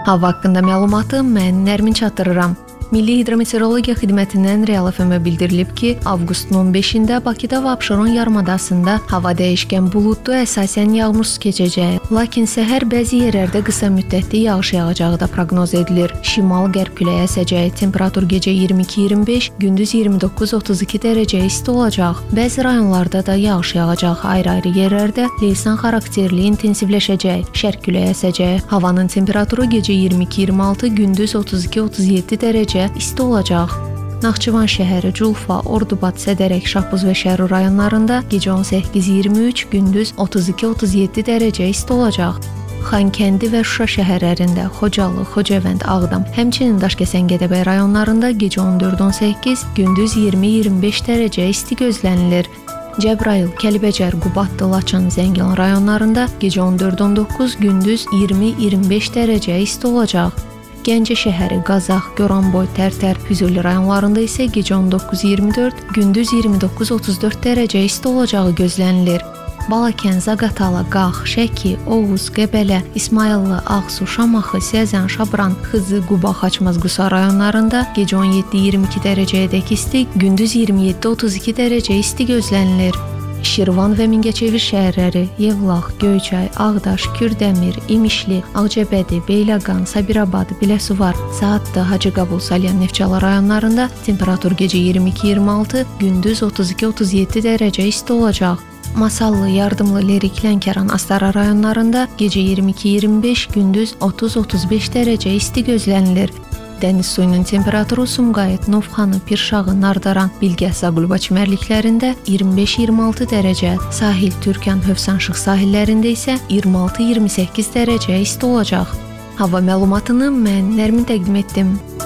Hava haqqında məlumatı mən Nərmin çatdırıram. Milli Hidrometeorologiya Xidmətindən Real FM-ə bildirilib ki, avqustun 15-də Bakıda və Abşeron yarımadasında hava dəyişkən buludlu, əsasən yağmursuz keçəcəyi, lakin səhər bəzi yerlərdə qısa müddətli yağış yağacağı da proqnoz edilir. Şimal-qərb küləyi əsəcəyi, temperatur gecə 22-25, gündüz 29-32 dərəcə isti olacaq. Bəzi rayonlarda da yağış yağacaq. Ayrı-ayrı yerlərdə leysan xarakterli intensivləşəcək. Şərq küləyi əsəcəyi, havanın temperaturu gecə 22-26, gündüz 32-37 dərəcə isti olacaq. Naxçıvan şəhəri, Culfa, Ordubad, Sədərək, Şahbuz və Şərur rayonlarında gecə 18-23, gündüz 32-37 dərəcə isti olacaq. Xankəndi və Şuşa şəhərlərində, Xocalı, Xocavənd, Ağdam, həmçinin Daşkəsən, Gədəbəy rayonlarında gecə 14-18, gündüz 20-25 dərəcə isti gözlənilir. Cəbrayıl, Kəlbəcər, Qubadlı, Laçın, Zəngilan rayonlarında gecə 14-19, gündüz 20-25 dərəcə isti olacaq. Gəncə şəhəri, Qazax, Goranboy, Tərtər, Füzuli rayonlarında isə gecə 19-24, gündüz 29-34 dərəcə isti olacağı gözlənilir. Balakən, Zaqatala, Qax, Şəki, Oğuz, Qəbələ, İsmayıllı, Ağsu, Şamaxı, Səzən, Şabran, Xızı, Quba, Xaçmaz, Qusa rayonlarında gecə 17-22 dərəcəyədək isti, gündüz 27-32 dərəcə isti gözlənilir. Şirvan və Mingəçevir şəhərləri, Yevlax, Göyçay, Ağdaş, Kürdəmir, İmişli, Ağcabədi, Beyləqan, Sabirabad, Biləsuvar, Saatlı, Hacıqabul, Salyan, Neftçala rayonlarında temperatur gecə 22-26, gündüz 32-37 dərəcə isti olacaq. Masallı, Yardımlı, Lerik, Lənkəran, Astara rayonlarında gecə 22-25, gündüz 30-35 dərəcə isti gözlənilir. Dəniz suyunun temperaturu Sumqayıt, Novxanı, Pirşağı, Nardaran, Bilgəh, Zaqulba çimərliklərində 25-26 dərəcə, sahil, Türkan, Hövsanşıq sahillərində isə 26-28 dərəcə isti olacaq. Hava məlumatını mən Nərmin təqdim etdim.